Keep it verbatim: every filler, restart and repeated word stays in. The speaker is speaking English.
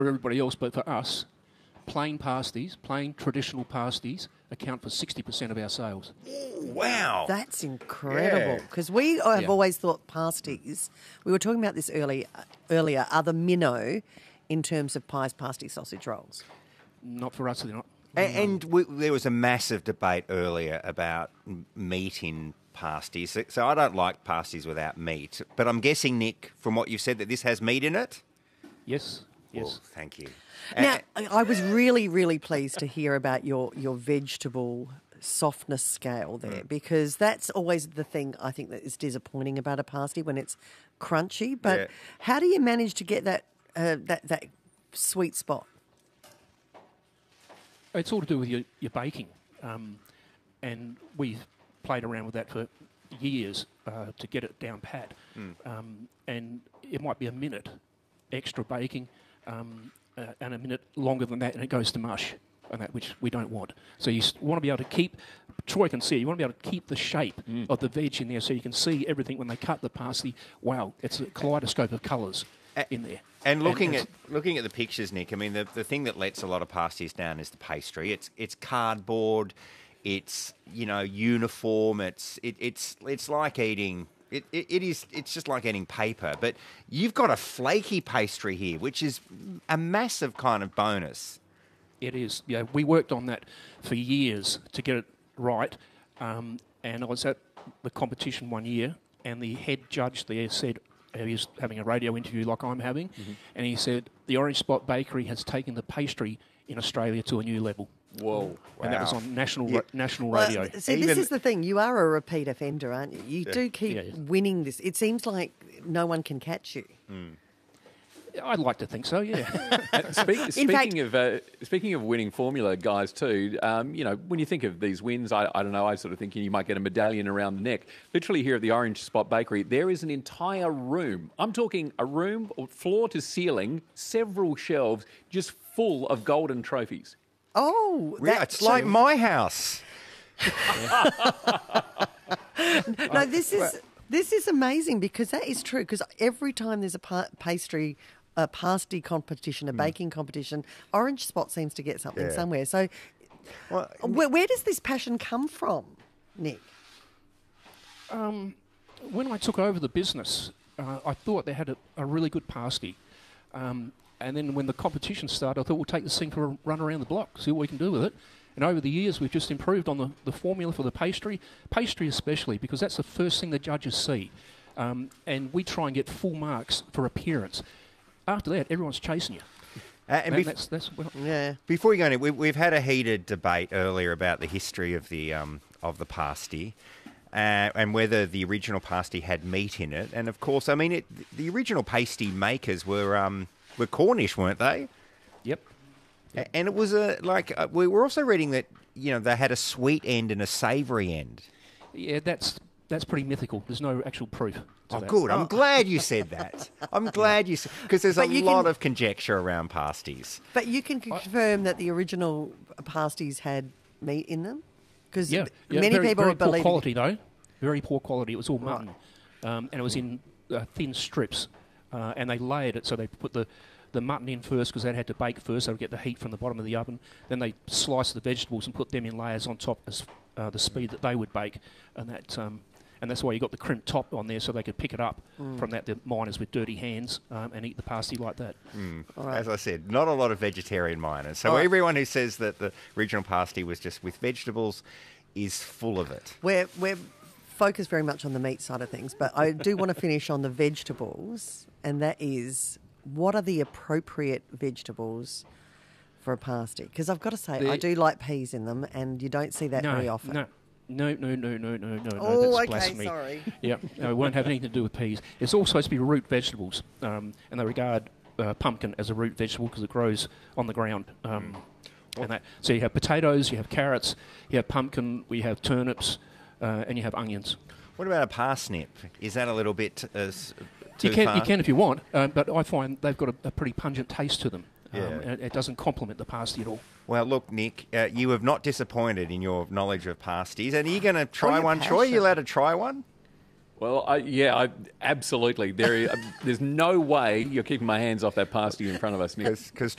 for everybody else, but for us, plain pasties, plain traditional pasties, account for sixty percent of our sales. Wow. That's incredible. Yeah. Because we have Yeah. always thought pasties, we were talking about this early, earlier, are the minnow in terms of pies, pasty, sausage rolls. Not for us, they're not. A- And we, there was a massive debate earlier about m- meat in pasties. So- So I don't like pasties without meat. But I'm guessing, Nick, from what you've said, that this has meat in it? Yes, yes. Well, thank you. Now, A- I I was really, really pleased to hear about your, your vegetable softness scale there, because that's always the thing I think that is disappointing about a pasty when it's crunchy. But Yeah. how do you manage to get that uh, that that sweet spot? It's all to do with your, your baking. Um, and we've played around with that for years uh, to get it down pat. Um, and it might be a minute extra baking um, uh, and a minute longer than that, and it goes to mush, and that which we don't want. So you s- want to be able to keep, Troy can see, you want to be able to keep the shape of the veg in there so you can see everything when they cut the parsley. Wow, it's a kaleidoscope of colours in there. And looking it's- at looking at the pictures, Nick, I mean, the, the thing that lets a lot of pasties down is the pastry. It's it's cardboard, it's you know uniform. It's it, it's it's like eating. It, it, it is. It's just like eating paper. But you've got a flaky pastry here, which is a massive kind of bonus. It is. Yeah, we worked on that for years to get it right. Um, and I was at the competition one year, and the head judge there said, uh, he was having a radio interview like I'm having, and he said, the Orange Spot Bakery has taken the pastry in Australia to a new level. Whoa. And that was Wow. on national Yeah. ra- national Well, radio. see, this Even- is the thing. You are a repeat offender, aren't you? You do keep Yeah, yeah. winning this. It seems like no one can catch you. I'd like to think so, yeah. Speak, In speaking fact- of uh, speaking of winning formula, guys, too. Um, you know, when you think of these wins, I, I don't know. I sort of thinking you might get a medallion around the neck. Literally, here at the Orange Spot Bakery, there is an entire room. I'm talking a room, floor to ceiling, several shelves, just full of golden trophies. Oh, Yeah, that's it's like my house. no. This is this is amazing, because that is true. Because every time there's a pa- pastry, a pasty competition, a baking competition, Orange Spot seems to get something Yeah. somewhere. So, Well, where, where does this passion come from, Nick? When I took over the business, uh, I thought they had a, a really good pasty. Um, and then when the competition started, I thought we'll take this thing for a run around the block, see what we can do with it. And over the years, we've just improved on the, the formula for the pastry, pastry especially, because that's the first thing the judges see. Um, and we try and get full marks for appearance. After that, everyone's chasing you. uh, and And bef- that's, that's, well, Yeah. Before we go in, we, we've had a heated debate earlier about the history of the um, of the pasty uh, and whether the original pasty had meat in it. And of course, I mean, it, the original pasty makers were um, were Cornish, weren't they? yep. A- And it was a like uh, we were also reading that you know they had a sweet end and a savoury end. Yeah, that's that's pretty mythical. There's no actual proof to Oh, that. good. I'm glad you said that. I'm glad you said because there's a But you lot can- of conjecture around pasties. But you can confirm that the original pasties had meat in them? Because Yeah, yeah, many very, people very are poor believing... quality though. Very poor quality. It was all mutton, um, and it was in uh, thin strips, uh, and they layered it. So they put the, the mutton in first because they had to bake first. They would get the heat from the bottom of the oven. Then they sliced the vegetables and put them in layers on top as uh, the speed that they would bake, and that. Um, and that's why you got the crimped top on there, so they could pick it up from that. The miners with dirty hands um, and eat the pasty like that. As I said, not a lot of vegetarian miners. So All right. everyone who says that the original pasty was just with vegetables is full of it. We're, we're focused very much on the meat side of things, but I do want to finish on the vegetables, and that is, what are the appropriate vegetables for a pasty? Because I've got to say, The- I do like peas in them, and you don't see that no, very often. no, no, no, no, no, no, no. Oh, that's okay, blasphemy. sorry. Yeah, no, it won't have anything to do with peas. It's all supposed to be root vegetables, um, and they regard uh, pumpkin as a root vegetable because it grows on the ground. Um, and that. So you have potatoes, you have carrots, you have pumpkin, we have turnips, uh, and you have onions. What about a parsnip? Is that a little bit uh, s- too You can, far? you can if you want, uh, but I find they've got a, a pretty pungent taste to them. Um, Yeah. and it, it doesn't complement the pasty at all. Well, look, Nick, uh, you have not disappointed in your knowledge of pasties. And are you going to try your one, Troy? Are you passion. allowed to try one? Well, I, yeah, I, absolutely. There, there's no way you're keeping my hands off that pasty in front of us, Nick. Because